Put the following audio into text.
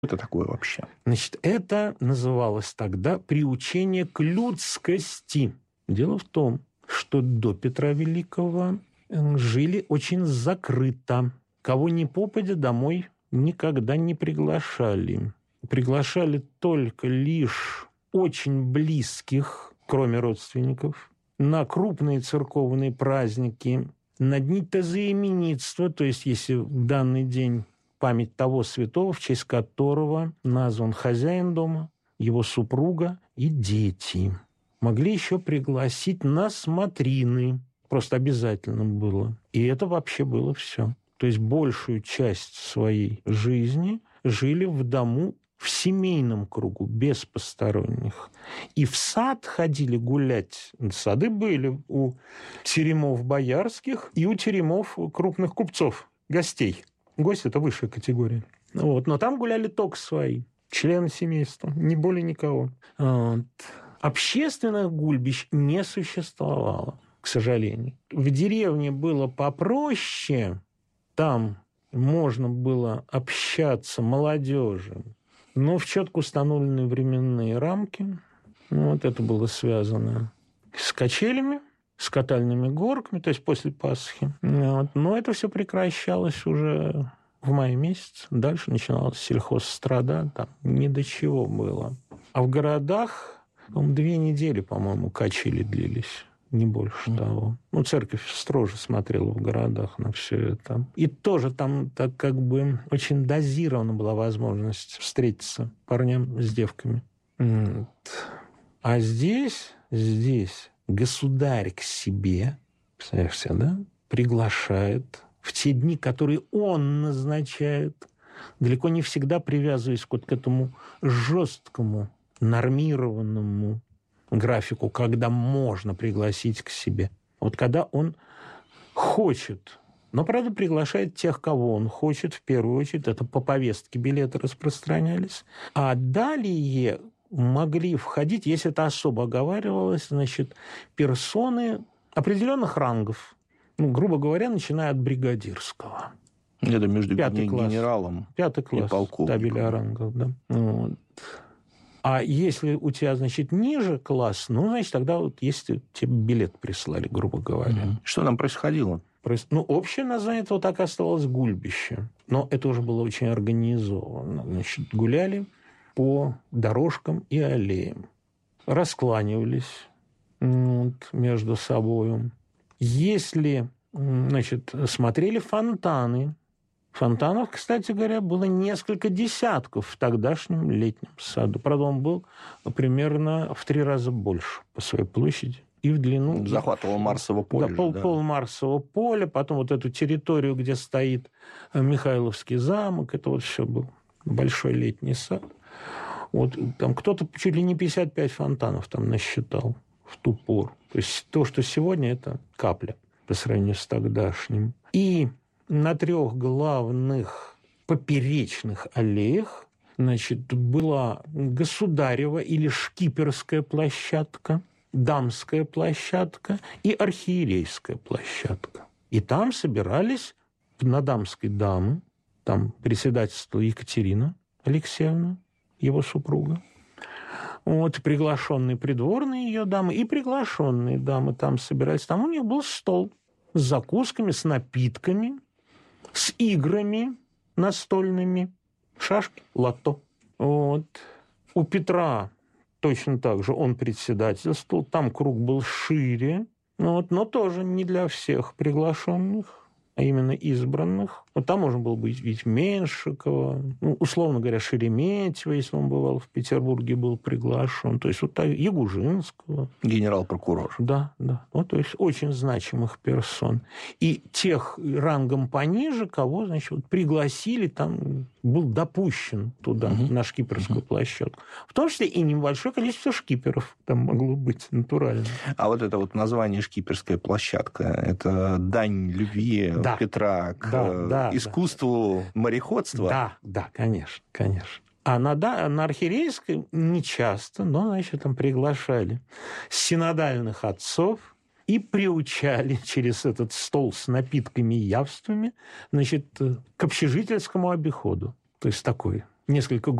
Это такое вообще? Значит, это называлось тогда приучение к людскости. Дело в том, что до Петра Великого жили очень закрыто. Кого ни попадя, домой никогда не приглашали. Приглашали только лишь очень близких, кроме родственников, на крупные церковные праздники, на дни тезаименитства, то есть если в данный день память того святого, в честь которого назван хозяин дома, его супруга и дети. Могли еще пригласить на смотрины. Просто обязательно было. И это вообще было все. То есть большую часть своей жизни жили в дому в семейном кругу, без посторонних. И в сад ходили гулять. Сады были у теремов боярских и у теремов крупных купцов, гостей. Гость – это высшая категория. Вот. Но там гуляли только свои, члены семейства, ни более никого. Вот. Общественных гульбищ не существовало, к сожалению. В деревне было попроще, там можно было общаться молодежи, но в четко установленные временные рамки. Вот это было связано с качелями, с катальными горками, то есть после Пасхи. Вот. Но это все прекращалось уже в мае месяце. Дальше начиналась сельхозстрада, там ни до чего было. А в городах 2 недели, по-моему, качели длились. Не больше того. Ну, церковь строже смотрела в городах на все это. И тоже там так как бы очень дозирована была возможность встретиться парням с девками. А здесь государь к себе, представляешь себе, да, приглашает в те дни, которые он назначает, далеко не всегда привязываясь вот к этому жесткому, нормированному графику, когда можно пригласить к себе. Вот когда он хочет, но, правда, приглашает тех, кого он хочет, в первую очередь, это по повестке билеты распространялись. А далее могли входить, если это особо оговаривалось, значит, персоны определенных рангов, ну, грубо говоря, начиная от бригадирского. Это между 5 класс, генералом 5 класс, и полковником. табеля рангов, да. Вот. А если у тебя, значит, ниже класс, ну, значит, тогда вот если тебе билет прислали, грубо говоря. Что там происходило? Ну, общее название этого так и оставалось гульбище. Но это уже было очень организовано. Значит, гуляли по дорожкам и аллеям. Раскланивались между собой. Если, значит, смотрели фонтаны. Фонтанов, кстати говоря, было несколько десятков в тогдашнем летнем саду. Правда, он был примерно в 3 раза больше по своей площади и в длину. Захватывал Марсово поле. Да, пол Марсового поля, потом вот эту территорию, где стоит Михайловский замок, это вот все был большой летний сад. Вот там кто-то чуть ли не 55 фонтанов там насчитал в ту пору. То есть то, что сегодня, это капля по сравнению с тогдашним. И на 3 главных поперечных аллеях, значит, была государева или шкиперская площадка, дамская площадка и архиерейская площадка. И там собирались на дамской дамы, там председательствовала Екатерина Алексеевна, его супруга, вот, приглашенные придворные ее дамы и приглашенные дамы там собирались. Там у них был стол с закусками, с напитками, с играми настольными, шашки, лото. Вот. У Петра точно так же он председательствовал, там круг был шире, вот, но тоже не для всех приглашенных, а именно избранных. Вот там можно было быть ведь Меншикова, ну, условно говоря, Шереметьева, если он бывал в Петербурге, был приглашен, то есть вот Ягужинского. Генерал-прокурор. Да. Вот, то есть очень значимых персон. И тех рангом пониже, кого, значит, вот пригласили, там был допущен туда, на шкиперскую площадку. В том числе и небольшое количество шкиперов там могло быть натурально. А вот это вот название «Шкиперская площадка» – это дань любви Петра к искусству мореходства? Да, конечно. А на архиерейской не часто, но, значит, там приглашали синодальных отцов и приучали через этот стол с напитками и явствами, значит, к общежительскому обиходу. То есть такой несколько